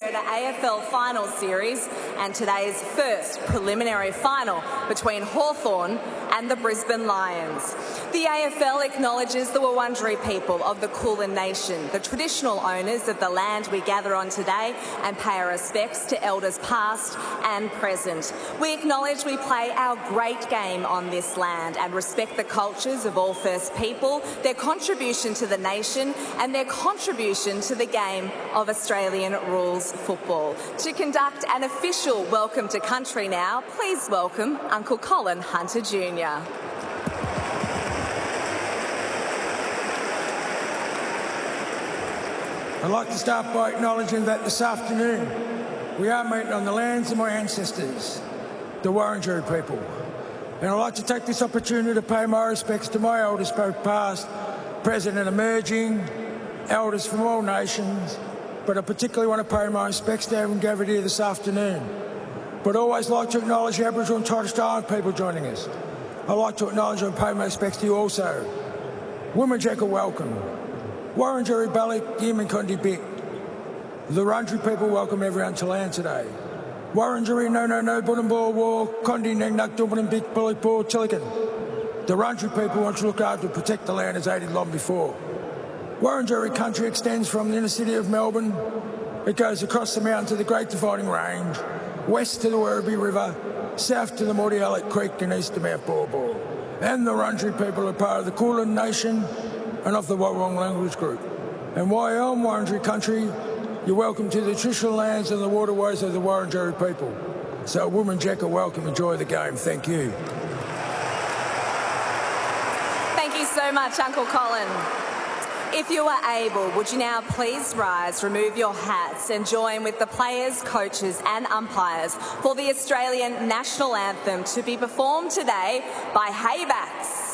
the AFL Final Series and today's first preliminary final between Hawthorn and the Brisbane Lions. The AFL acknowledges the Wurundjeri people of the Kulin Nation, the traditional owners of the land we gather on today, and pay our respects to elders past and present. We acknowledge we play our great game on this land and respect the cultures of all First People, their contribution to the nation and their contribution to the game of Australian rules football. To conduct an official welcome to country now, please welcome Uncle Colin Hunter Jr. I'd like to start by acknowledging that this afternoon we are meeting on the lands of my ancestors, the Wurundjeri people. And I'd like to take this opportunity to pay my respects to my elders, both past, present and emerging, elders from all nations, but I particularly want to pay my respects to everyone gathered here this afternoon. But I always like to acknowledge the Aboriginal and Torres Strait Islander people joining us. I'd like to acknowledge and pay my respects to you also. Wominjeka, welcome. Wurundjeri Balik, Yiminkundi Bik. The Wurundjeri people welcome everyone to land today. Wurundjeri no Bunambor War, Kondi Nengnak Dublin Bik Bulipur Chilikan. The Wurundjeri people want to look after and protect the land as they did long before. Wurundjeri country extends from the inner city of Melbourne. It goes across the mountain to the Great Dividing Range, west to the Werribee River, south to the Mordialloc Creek and east to Mount Borbor. And the Wurundjeri people are part of the Kulin Nation and of the Warrong language group. And while on Wurundjeri country, you're welcome to the traditional lands and the waterways of the Wurundjeri people. So Wominjeka, welcome, enjoy the game. Thank you. Thank you so much, Uncle Colin. If you are able, would you now please rise, remove your hats and join with the players, coaches and umpires for the Australian National Anthem to be performed today by Haybacks.